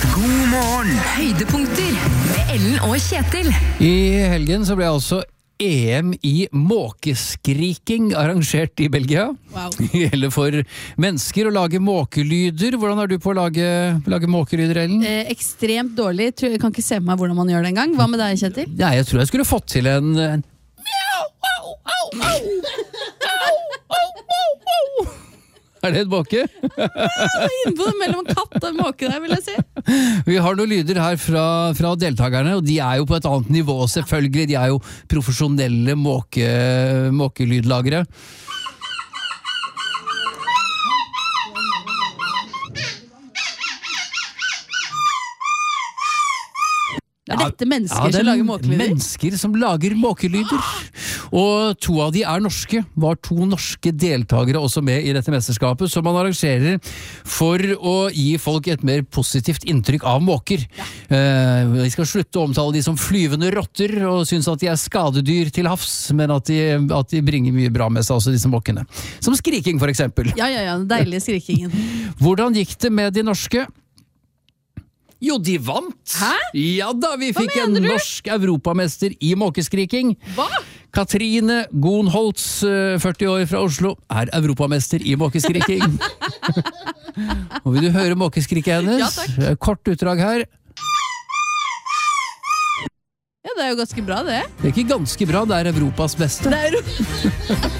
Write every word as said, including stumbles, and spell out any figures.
God morgen. Høydepunkter med Ellen og Kjetil. I helgen så ble altså E M i måkeskriking arrangert i Belgia. Wow. Det gjelder for mennesker å lage måkelyder. Hvordan er du på å lage, lage måkelyder, Ellen? Eh, ekstremt dårlig. Tror- Jeg kan ikke se på meg hvordan man gjør det en gang. Hva med deg, Kjetil? Ja, jeg tror jeg skulle fått til en, en Mjau, au, au, au. Au, au, au, au. Er det et måke? Innpå det mellom katt og måke der, vil jeg si. Vi har noen lyder her fra, fra deltakerne, og de er jo på et annet nivå, selvfølgelig. De er jo profesjonelle måke, måkelydlagere. Er dette mennesker Ja, det er som lager måkelyder? mennesker som lager måkelyder. Og to av de er norske. Var to norske deltakere også med i dette mesterskapet, som man arrangerer for å gi folk et mer positivt inntrykk av måker. Eh, vi skal slutte å omtale de som flyvende rotter, og synes at de er skadedyr til havs, men at de, at de bringer mye bra med seg, også disse måkene. Som skriking, for eksempel. Ja, ja, ja, den deilige skrikingen. Hvordan gikk det med de norske? Jo, de vant! Hæ? Ja da, vi fikk en mener du? norsk europamester i måkeskriking. Hva? Katrine Gonholtz, eh, førti år fra Oslo, er europamester i måkeskriking. Og vil du høre måkeskriket hennes? Ja, takk. Eh, Kort utdrag her. Ja, det er jo ganske bra, det. Det er ikke ganske bra, det er Europas beste. Det er jo